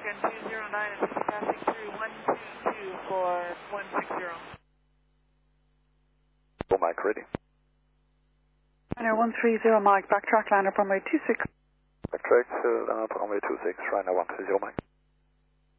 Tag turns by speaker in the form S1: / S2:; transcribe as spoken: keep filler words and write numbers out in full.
S1: American two zero nine is passing through one two two for one six zero.
S2: Full mic ready.
S3: Liner one three zero Mike, backtrack liner runway two six.
S2: Backtrack, uh, liner runway two six, Ryanair one three zero Mike.